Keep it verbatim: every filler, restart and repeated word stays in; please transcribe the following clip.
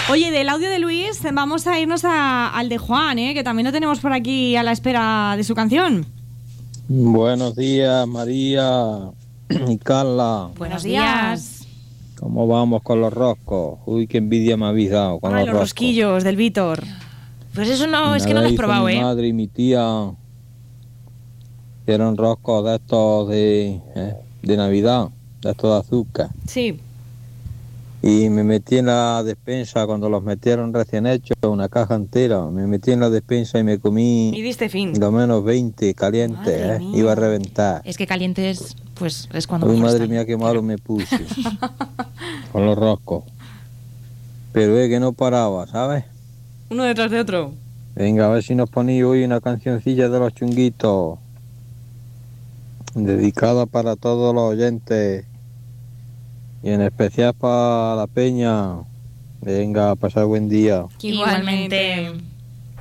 Oye, del audio de Luis vamos a irnos a, al de Juan, ¿eh? Que también lo tenemos por aquí a la espera de su canción. Buenos días, María y Carla. Buenos días. ¿Cómo vamos con los roscos? Uy, qué envidia me habéis dado con Ay, los, los roscos. rosquillos del Víctor. Pues eso no, Me es que no lo has hizo probado, mi ¿eh? madre y mi tía hicieron roscos de estos de, eh, de Navidad, de estos de azúcar. Sí. Y me metí en la despensa cuando los metieron recién hechos, una caja entera. Me metí en la despensa y me comí Y diste fin. lo menos veinte calientes, eh. Iba a reventar. Es que calientes, pues es cuando Uy, mejor madre están. mía, qué malo me puse con los roscos. Pero es que no paraba, ¿sabes? Uno detrás de otro. Venga, a ver si nos ponéis hoy una cancioncilla de los Chunguitos, dedicada para todos los oyentes y en especial para la peña. Venga, a pasar buen día. Igualmente.